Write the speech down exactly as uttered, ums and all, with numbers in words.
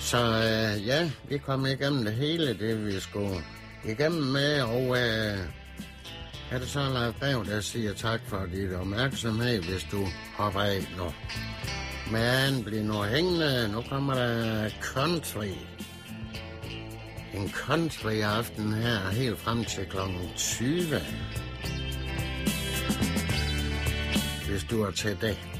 Så øh, ja, vi kom igennem det hele, det vi skulle igennem med, og øh, er det så Leif Berg, der siger tak for dit opmærksomhed, hvis du hopper af nu. Men bliv nu hængende, nu kommer der country. En country aften her, helt frem til klokken tyve. Hvis du er til det.